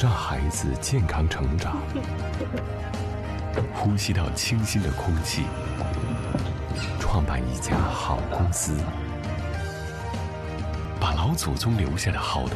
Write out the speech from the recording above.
让孩子健康成长，呼吸到清新的空气，创办一家好公司，把老祖宗留下的好